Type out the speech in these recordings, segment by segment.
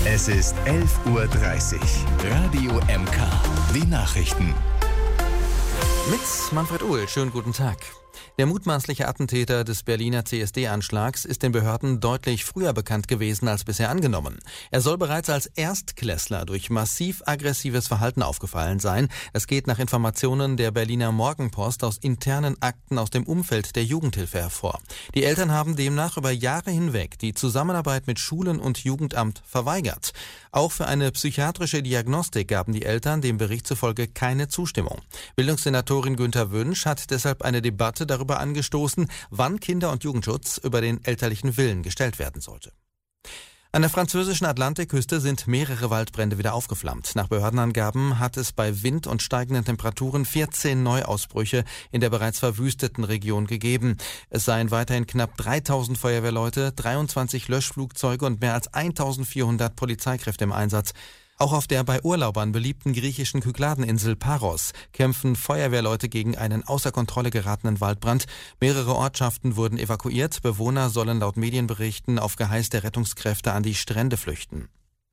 Es ist 11:30 Uhr. Radio MK. Die Nachrichten. Mit Manfred Uhl. Schönen guten Tag. Der mutmaßliche Attentäter des Berliner CSD-Anschlags ist den Behörden deutlich früher bekannt gewesen als bisher angenommen. Er soll bereits als Erstklässler durch massiv aggressives Verhalten aufgefallen sein. Es geht nach Informationen der Berliner Morgenpost aus internen Akten aus dem Umfeld der Jugendhilfe hervor. Die Eltern haben demnach über Jahre hinweg die Zusammenarbeit mit Schulen und Jugendamt verweigert. Auch für eine psychiatrische Diagnostik gaben die Eltern dem Bericht zufolge keine Zustimmung. Bildungssenatorin Günther Wünsch hat deshalb eine Debatte darüber angestoßen, wann Kinder- und Jugendschutz über den elterlichen Willen gestellt werden sollte. An der französischen Atlantikküste sind mehrere Waldbrände wieder aufgeflammt. Nach Behördenangaben hat es bei Wind und steigenden Temperaturen 14 Neuausbrüche in der bereits verwüsteten Region gegeben. Es seien weiterhin knapp 3000 Feuerwehrleute, 23 Löschflugzeuge und mehr als 1400 Polizeikräfte im Einsatz. Auch auf der bei Urlaubern beliebten griechischen Kykladeninsel Paros kämpfen Feuerwehrleute gegen einen außer Kontrolle geratenen Waldbrand. Mehrere Ortschaften wurden evakuiert. Bewohner sollen laut Medienberichten auf Geheiß der Rettungskräfte an die Strände flüchten.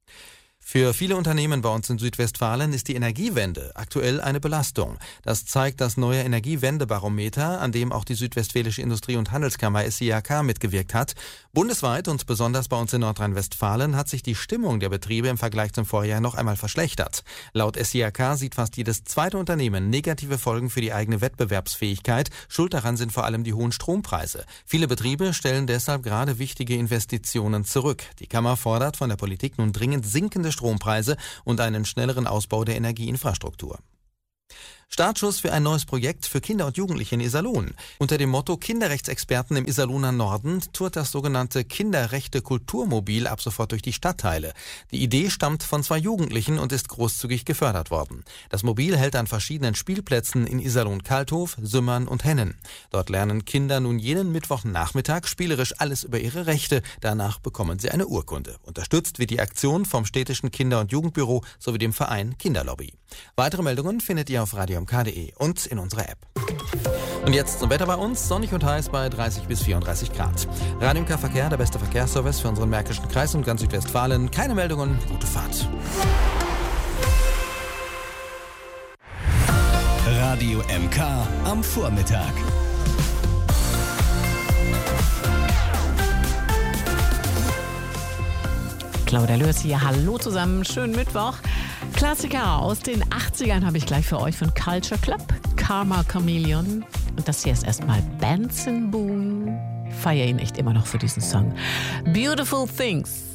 Für viele Unternehmen bei uns in Südwestfalen ist die Energiewende aktuell eine Belastung. Das zeigt das neue Energiewendebarometer, an dem auch die Südwestfälische Industrie- und Handelskammer SIAK mitgewirkt hat. Bundesweit und besonders bei uns in Nordrhein-Westfalen hat sich die Stimmung der Betriebe im Vergleich zum Vorjahr noch einmal verschlechtert. Laut SIAK sieht fast jedes zweite Unternehmen negative Folgen für die eigene Wettbewerbsfähigkeit. Schuld daran sind vor allem die hohen Strompreise. Viele Betriebe stellen deshalb gerade wichtige Investitionen zurück. Die Kammer fordert von der Politik nun dringend sinkende Strompreise und einen schnelleren Ausbau der Energieinfrastruktur. Startschuss für ein neues Projekt für Kinder und Jugendliche in Iserlohn. Unter dem Motto Kinderrechtsexperten im Iserlohner Norden tourt das sogenannte Kinderrechte-Kulturmobil ab sofort durch die Stadtteile. Die Idee stammt von 2 Jugendlichen und ist großzügig gefördert worden. Das Mobil hält an verschiedenen Spielplätzen in Iserlohn-Kalthof, Sümmern und Hennen. Dort lernen Kinder nun jeden Mittwochnachmittag spielerisch alles über ihre Rechte. Danach bekommen sie eine Urkunde. Unterstützt wird die Aktion vom städtischen Kinder- und Jugendbüro sowie dem Verein Kinderlobby. Weitere Meldungen findet ihr auf radiomk.de und in unserer App. Und jetzt zum Wetter bei uns. Sonnig und heiß bei 30 bis 34 Grad. Radio MK Verkehr, der beste Verkehrsservice für unseren Märkischen Kreis und ganz Südwestfalen. Keine Meldungen, gute Fahrt. Radio MK am Vormittag. Claudia Lörs hier, hallo zusammen, schönen Mittwoch. Klassiker aus den 80ern habe ich gleich für euch von Culture Club, Karma Chameleon. Und das hier ist erstmal Benson Boone. Ich feiere ihn echt immer noch für diesen Song. Beautiful Things.